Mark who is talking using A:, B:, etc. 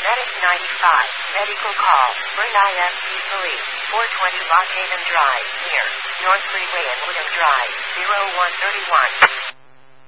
A: Medic 95, medical call, Burn IFC Police, 420 Lock Haven Drive, near North Freeway and Woodham Drive, 0131.